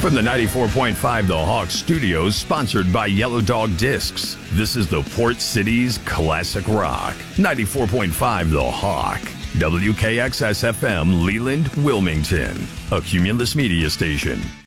From the 94.5 The Hawk Studios, sponsored by Yellow Dog Discs, this is the Port City's Classic Rock. 94.5 The Hawk. WKXS-FM, Leland, Wilmington. A Cumulus Media Station.